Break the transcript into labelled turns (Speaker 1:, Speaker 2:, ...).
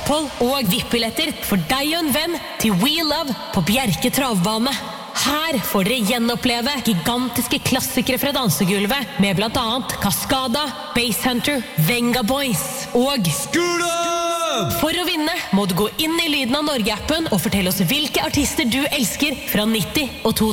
Speaker 1: opphold og VIP-billetter for deg og en venn til We Love på Bjerke travbane. Her får dere gjenoppleve gigantiske klassikere fra dansegulvet med blant annet Cascada, Basshunter, Venga Boys og
Speaker 2: Skula!
Speaker 1: For å vinne må du gå inn i Lyden av Norge-appen og fortelle oss hvilke artister du elsker fra 90 og 2000.